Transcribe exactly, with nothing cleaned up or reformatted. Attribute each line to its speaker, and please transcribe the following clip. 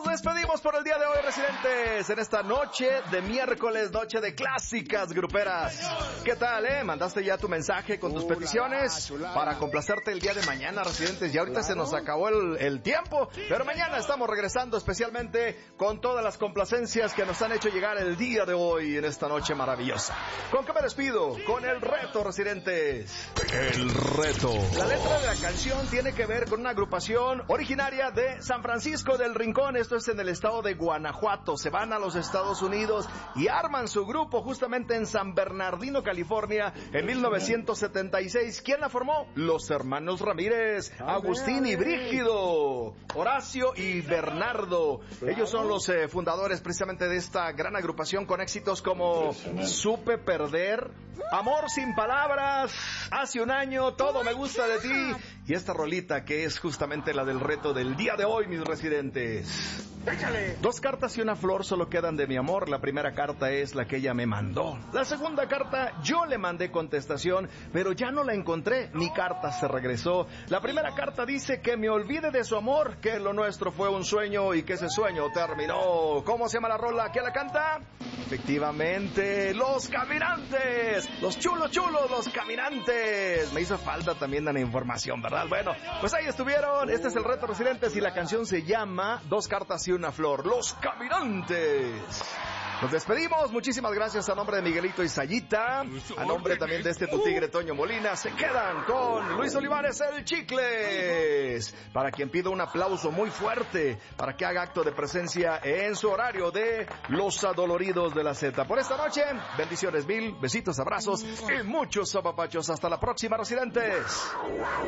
Speaker 1: despedimos por el día de hoy, residentes, en esta noche de miércoles, noche de clásicas gruperas. ¿Qué tal, eh? ¿Mandaste ya tu mensaje con tus peticiones para complacerte el día de mañana, residentes? Ya ahorita se nos acabó el, el tiempo, pero mañana estamos regresando especialmente con todas las complacencias que nos han hecho llegar el día de hoy en esta noche maravillosa. ¿Con qué me despido? Con el reto, residentes. El reto. La letra de la canción tiene que ver con una agrupación originaria de San Francisco del Rincón. Esto es en el estado de Guanajuato. Se van a los Estados Unidos y arman su grupo justamente en San Bernardino, California, en mil novecientos setenta y seis. ¿Quién la formó? Los hermanos Ramírez, Agustín y Brígido, Horacio y Bernardo. Ellos son los eh, fundadores precisamente de esta gran agrupación con éxitos como Supe Perder, Amor sin Palabras, Hace un Año, Todo Me Gusta de Ti y esta rolita que es justamente la del reto del día de hoy, mis residentes. Échale. Dos cartas y una flor solo quedan de mi amor. La primera carta es la que ella me mandó. La segunda carta yo le mandé contestación, pero ya no la encontré. Mi carta se regresó. La primera carta dice que me olvide de su amor, que lo nuestro fue un sueño y que ese sueño terminó. ¿Cómo se llama la rola? ¿Quién la canta? Efectivamente, Los Caminantes. Los chulos chulos, Los Caminantes. Me hizo falta también la información, ¿verdad? Bueno, pues ahí estuvieron. Este es el reto, residentes, y la canción se llama Dos cartas y una flor, Los Caminantes. Nos despedimos, muchísimas gracias a nombre de Miguelito y Sayita, a nombre también de este tu tigre Toño Molina. Se quedan con Luis Olivares, el Chicles, para quien pido un aplauso muy fuerte para que haga acto de presencia en su horario de Los Adoloridos de la Z. Por esta noche, bendiciones mil, besitos, abrazos y muchos apapachos. Hasta la próxima, residentes.